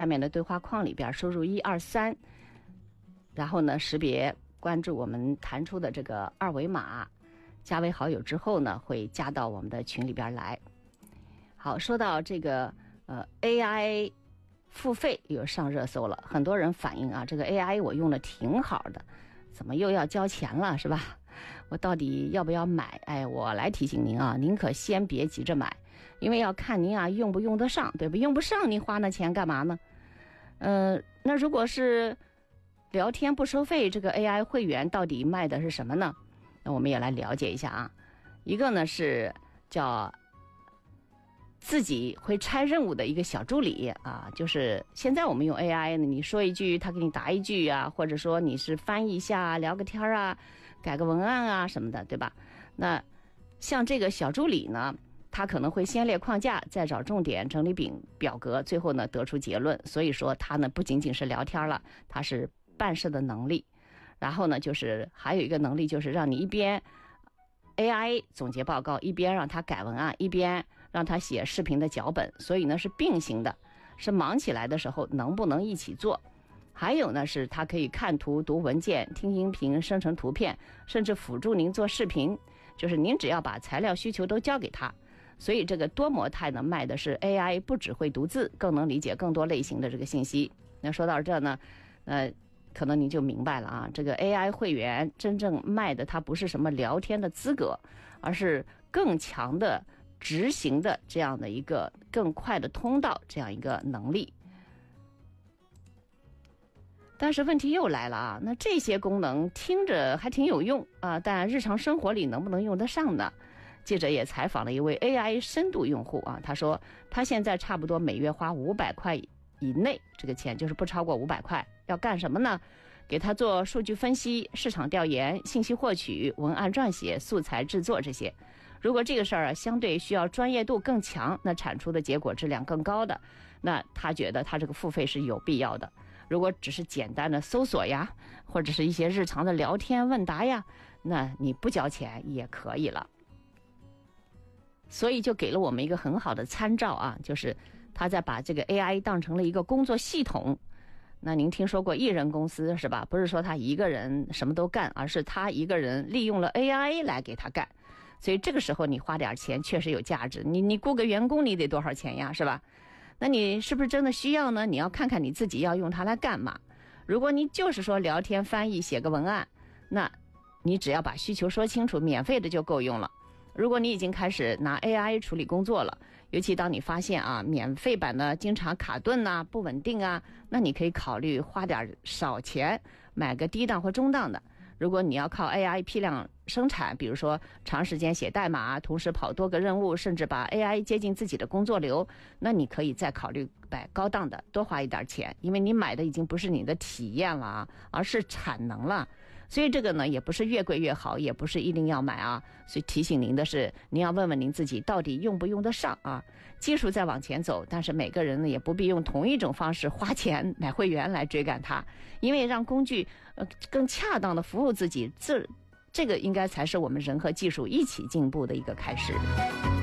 面的对话框里边输入123，然后呢识别关注我们弹出的这个二维码，加为好友之后呢会加到我们的群里边来。好，说到这个AI 付费又上热搜了，很多人反映啊，这个 AI 我用的挺好的，怎么又要交钱了，是吧？我到底要不要买？哎，我来提醒您啊，您可先别急着买，因为要看您啊用不用得上，对吧？用不上你花那钱干嘛呢？那如果是聊天不收费，这个 AI 会员到底卖的是什么呢？那我们也来了解一下啊。一个呢是叫自己会拆任务的一个小助理啊，就是现在我们用 AI 呢，你说一句他给你答一句啊，或者说你是翻译一下聊个天啊，改个文案啊什么的，对吧？那像这个小助理呢，他可能会先列框架，再找重点，整理表格，最后呢得出结论。所以说他呢不仅仅是聊天了，他是办事的能力。然后呢就是还有一个能力，就是让你一边 AI 总结报告，一边让他改文案，一边让他写视频的脚本，所以呢是并行的，是忙起来的时候能不能一起做。还有呢是他可以看图、读文件、听音频、生成图片，甚至辅助您做视频，就是您只要把材料需求都交给他。所以这个多模态呢卖的是 AI 不只会读字，更能理解更多类型的这个信息。那说到这呢可能您就明白了啊，这个 AI 会员真正卖的它不是什么聊天的资格，而是更强的执行的这样的一个更快的通道，这样一个能力。但是问题又来了啊，那这些功能听着还挺有用啊，但日常生活里能不能用得上呢？记者也采访了一位 AI 深度用户啊，他说他现在差不多每月花500块以内，这个钱就是不超过500块，要干什么呢？给他做数据分析、市场调研、信息获取、文案撰写、素材制作这些。如果这个事儿相对需要专业度更强，那产出的结果质量更高的，那他觉得他这个付费是有必要的。如果只是简单的搜索呀，或者是一些日常的聊天问答呀，那你不交钱也可以了。所以就给了我们一个很好的参照啊，就是他在把这个 AI 当成了一个工作系统。那您听说过一人公司是吧？不是说他一个人什么都干，而是他一个人利用了 AI 来给他干。所以这个时候你花点钱确实有价值。你雇个员工你得多少钱呀，是吧？那你是不是真的需要呢？你要看看你自己要用它来干嘛。如果你就是说聊天翻译写个文案，那你只要把需求说清楚，免费的就够用了。如果你已经开始拿 AI 处理工作了，尤其当你发现啊免费版的经常卡顿啊不稳定啊，那你可以考虑花点少钱买个低档或中档的。如果你要靠 AI 批量生产，比如说长时间写代码，同时跑多个任务，甚至把 AI 接进自己的工作流，那你可以再考虑买高档的，多花一点钱，因为你买的已经不是你的体验了啊，而是产能了。所以这个呢也不是越贵越好，也不是一定要买啊。所以提醒您的是，您要问问您自己到底用不用得上啊。技术在往前走，但是每个人呢也不必用同一种方式花钱买会员来追赶它，因为让工具更恰当的服务自己，这个应该才是我们人和技术一起进步的一个开始。